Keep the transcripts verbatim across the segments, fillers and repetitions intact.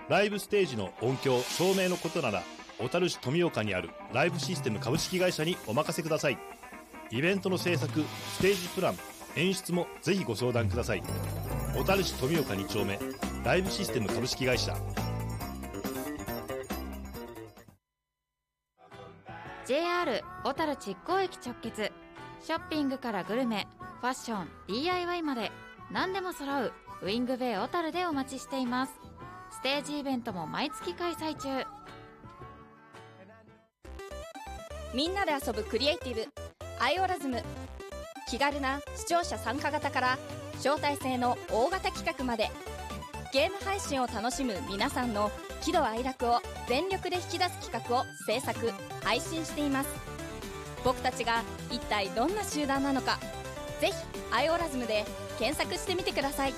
ライブステージの音響照明のことなら小樽市富岡にあるライブシステム株式会社にお任せください。イベントの制作、ステージプラン、演出もぜひご相談ください。小樽市富岡に丁目ライブシステム株式会社。 ジェイアール 小樽築港駅直結、ショッピングからグルメ、ファッション、 ディーアイワイ まで何でも揃うウィングベイ小樽でお待ちしています。ステージイベントも毎月開催中。 みんなで遊ぶクリエイティブアイオラズム。気軽な視聴者参加型から招待制の大型企画まで、ゲーム配信を楽しむ皆さんの喜怒哀楽を全力で引き出す企画を制作配信しています。僕たちが一体どんな集団なのか、ぜひアイオラズムで検索してみてください。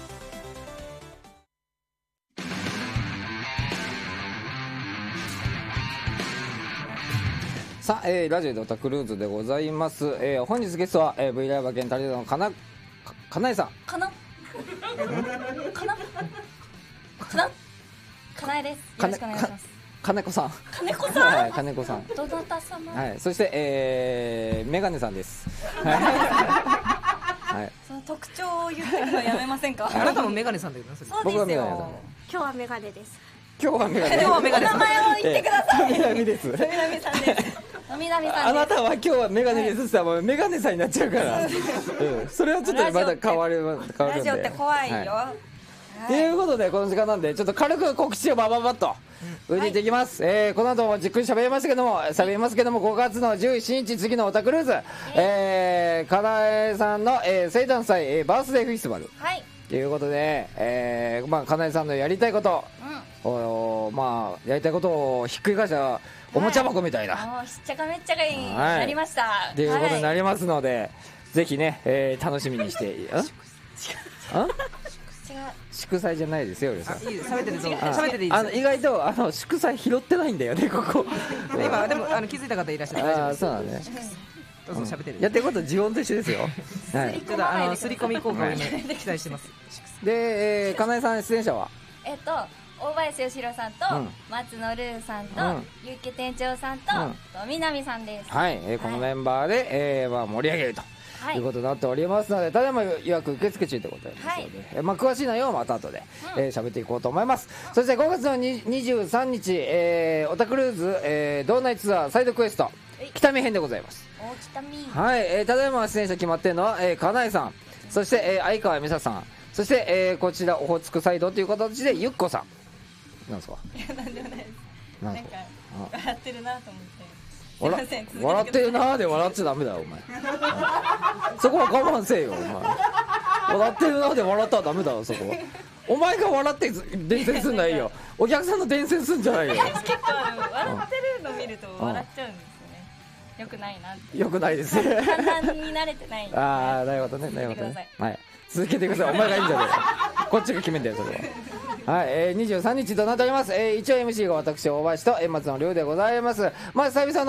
さあ、えー、ラジオでオタクルーズでございます。えー、本日ゲストは、えー、V ライバー兼タレントのかなかかなえさんかなかなかなかなえです。よろしくお願いします。 金子さん金子さん、 はい、金子さん、 どなた様、 はい、そして、えー、メガネさんです。はい、 その特徴を言ってるのやめませんか？ あなたもメガネさんだよな、それ。 そう僕はですメガネさんよ。 今日はメガネです。 今日はメガネ今日はメガネさん。 お名前を言ってください。 みなみです。 のみなみさんです。のみなみさんです。 あなたは今日はメガネですって言ったらもうメガネさんになっちゃうから、うん、それはちょっとまた変わる変わるんで。 ラジオって怖いよ。 はいということでこの時間なんでちょっと軽く告知をバババッと打っていっていきます、はい。えー、この後もじっくり喋りましたけども喋りますけどもごがつのじゅうしちにち次のオタクルーズ、えー、かなえさんの、えー、生誕祭、えー、バースデーフェスティバル、 はい、 ということで、えーまあ、かなえさんのやりたいこと、うん、おまあ、やりたいことをひっくり返したおもちゃ箱みたいな、 はい、しっちゃかめっちゃがいい、はい、なりましたということになりますので、はい、ぜひね、えー、楽しみにしてん祝祭じゃないですよ、俺さん。 喋ってるぞ。喋ってていいですよ。 あの意外とあの祝祭拾ってないんだよね、ここ。 今でもあの気づいた方いらっしゃる。 ああ、そうなんね。 どうぞ喋ってる。 やってること自音と一緒ですよ。 はい。ただあのすり込み効果を期待してます。 で、えー、かなえさん出演者は。 えっと大林義弘さんと、うん、松野ルーさんと、うん、ゆうけ店長さんと、うん、と南さんです。 はい、えー、このメンバーで、はい、えーまあ、盛り上げると。はい、ということになっておりますので、ただいま予約受付中ということで、はい、えーまあ、詳しい内容はまた後で喋、うんえー、っていこうと思います。そしてごがつのにじゅうさんにち、えー、オタクルーズ、えー、道内ツアーサイドクエスト北見編でございます。 お北見、 はい、えー、ただいま出演者決まっているのは、えー、かなえさん、そして、えー、相川美沙さん、そして、えー、こちらオホーツクサイドという形でゆっこさん。なんですか？ いや、なんでもないです。なんか笑ってるなと思って。 笑, 笑ってるなーで笑っちゃダメだよお前そこは我慢せえよお前笑ってるなーで笑ったらダメだよそこはお前が笑って伝染すんないよお客さんの伝染すんじゃないよ結構笑ってるの見ると笑っちゃうんですよね。よくないなってよくないですね簡単に慣れてないああなるほどねなるほどねはい続けてくださいお前がいいんじゃねえこっちが決めんだよそれははい、えー、にじゅうさんにちとなっております、えー、一応 エムシー が私大林と松野亮でございます。まあ久々の